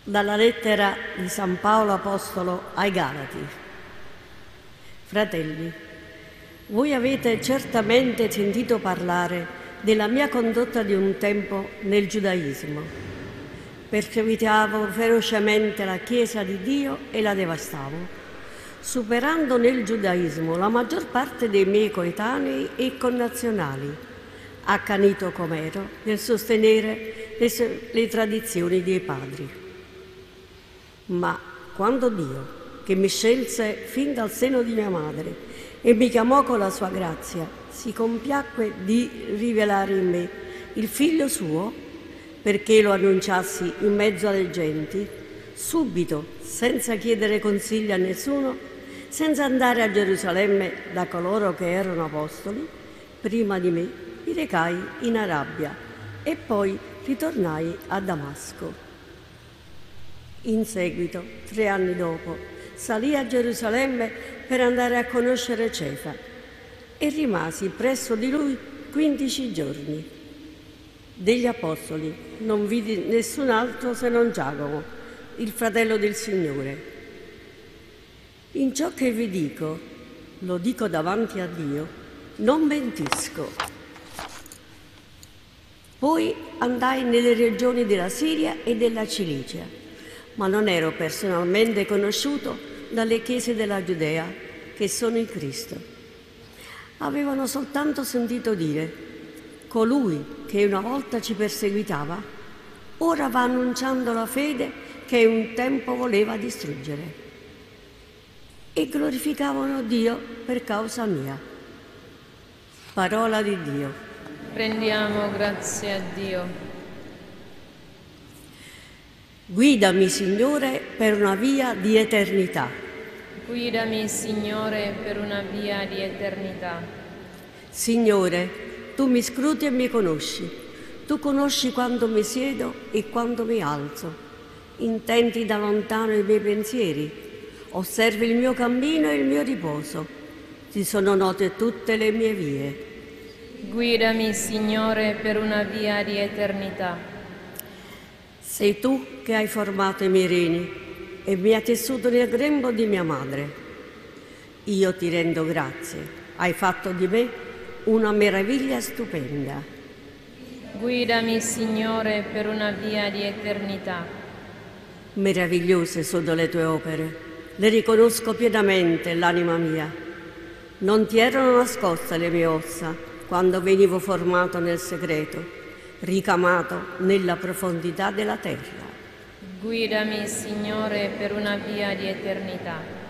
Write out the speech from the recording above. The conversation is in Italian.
Dalla lettera di San Paolo Apostolo ai Galati. Fratelli, voi avete certamente sentito parlare della mia condotta di un tempo nel giudaismo. Perseguitavo ferocemente la Chiesa di Dio e la devastavo, superando nel giudaismo la maggior parte dei miei coetanei e connazionali, accanito com'ero nel sostenere le tradizioni dei padri. Ma quando Dio, che mi scelse fin dal seno di mia madre e mi chiamò con la sua grazia, si compiacque di rivelare in me il Figlio suo, perché lo annunciassi in mezzo alle genti, subito, senza chiedere consigli a nessuno, senza andare a Gerusalemme da coloro che erano apostoli, prima di me mi recai in Arabia e poi ritornai a Damasco. In seguito, 3 anni dopo, salì a Gerusalemme per andare a conoscere Cefa e rimasi presso di lui 15 giorni. Degli apostoli non vidi nessun altro se non Giacomo, il fratello del Signore. In ciò che vi dico, lo dico davanti a Dio, non mentisco. Poi andai nelle regioni della Siria e della Cilicia, ma non ero personalmente conosciuto dalle chiese della Giudea che sono in Cristo. Avevano soltanto sentito dire: colui che una volta ci perseguitava, ora va annunciando la fede che un tempo voleva distruggere. E glorificavano Dio per causa mia. Parola di Dio. Rendiamo grazie a Dio. Guidami, Signore, per una via di eternità. Guidami, Signore, per una via di eternità. Signore, tu mi scruti e mi conosci. Tu conosci quando mi siedo e quando mi alzo. Intendi da lontano i miei pensieri. Osservi il mio cammino e il mio riposo. Ti sono note tutte le mie vie. Guidami, Signore, per una via di eternità. Sei tu che hai formato i miei reni e mi hai tessuto nel grembo di mia madre. Io ti rendo grazie, hai fatto di me una meraviglia stupenda. Guidami, Signore, per una via di eternità. Meravigliose sono le tue opere, le riconosco pienamente, l'anima mia. Non ti erano nascoste le mie ossa quando venivo formato nel segreto, ricamato nella profondità della terra. Guidami, Signore, per una via di eternità.